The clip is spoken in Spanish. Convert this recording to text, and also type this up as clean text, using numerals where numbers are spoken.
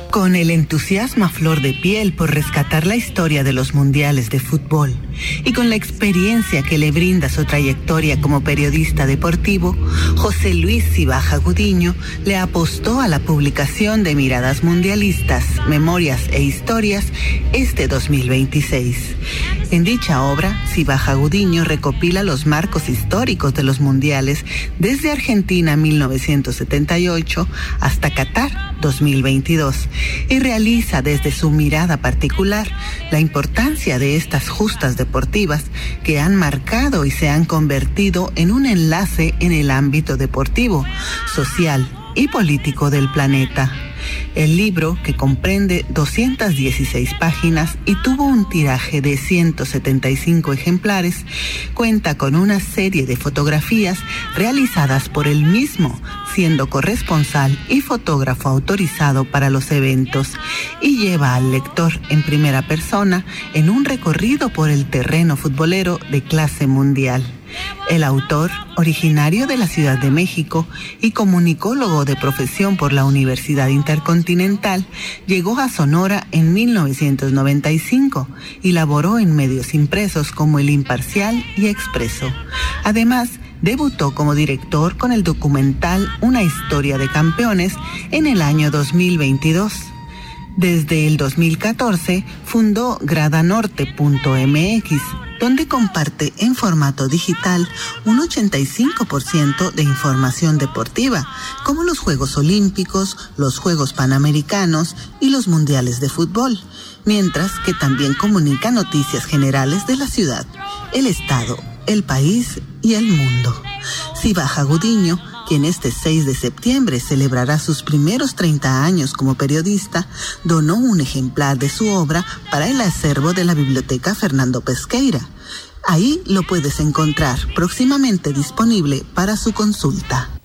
Con el entusiasmo a flor de piel por rescatar la historia de los mundiales de fútbol y con la experiencia que le brinda su trayectoria como periodista deportivo, José Luis Cibaja Gudiño le apostó a la publicación de Miradas Mundialistas, Memorias e Historias este 2026. En dicha obra, Cibaja Gudiño recopila los marcos históricos de los mundiales desde Argentina 1978 hasta Qatar 2022 y realiza desde su mirada particular la importancia de estas justas deportivas que han marcado y se han convertido en un enlace en el ámbito deportivo, social y político del planeta. El libro, que comprende 216 páginas y tuvo un tiraje de 175 ejemplares, cuenta con una serie de fotografías realizadas por él mismo, siendo corresponsal y fotógrafo autorizado para los eventos, y lleva al lector en primera persona en un recorrido por el terreno futbolero de clase mundial. El autor, originario de la Ciudad de México y comunicólogo de profesión por la Universidad Intercontinental, llegó a Sonora en 1995 y laboró en medios impresos como El Imparcial y Expreso. Además, debutó como director con el documental Una historia de campeones en el año 2022. Desde el 2014 fundó gradanorte.mx, donde comparte en formato digital un 85% de información deportiva, como los Juegos Olímpicos, los Juegos Panamericanos y los Mundiales de Fútbol, mientras que también comunica noticias generales de la ciudad, el estado, el país y el mundo. Cibaja Gudiño, quien este 6 de septiembre celebrará sus primeros 30 años como periodista, donó un ejemplar de su obra para el acervo de la Biblioteca Fernando Pesqueira. Ahí lo puedes encontrar próximamente disponible para su consulta.